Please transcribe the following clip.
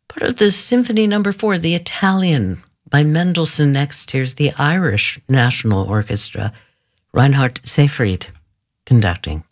Part of the Symphony Number 4, the Italian by Mendelssohn. Next, here's the Irish National Orchestra, Reinhard Seyfried conducting.